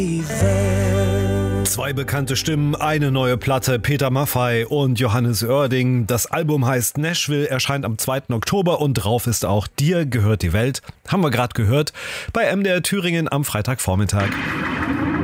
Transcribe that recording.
Zwei bekannte Stimmen, eine neue Platte, Peter Maffay und Johannes Oerding. Das Album heißt Nashville, erscheint am 2. Oktober und drauf ist auch Dir gehört die Welt. Haben wir gerade gehört bei MDR Thüringen am Freitagvormittag.